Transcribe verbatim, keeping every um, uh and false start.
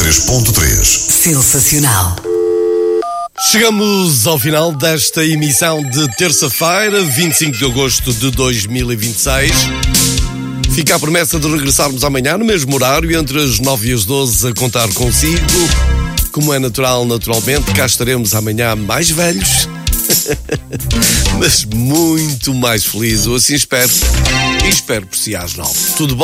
três ponto três. Sensacional. Chegamos ao final desta emissão de terça-feira, vinte e cinco de agosto de dois mil e vinte e seis. Fica a promessa de regressarmos amanhã no mesmo horário, entre as nove e as doze, a contar consigo. Como é natural, naturalmente, cá estaremos amanhã mais velhos, mas muito mais felizes. Eu assim espero. E espero por si às nove. Tudo bom?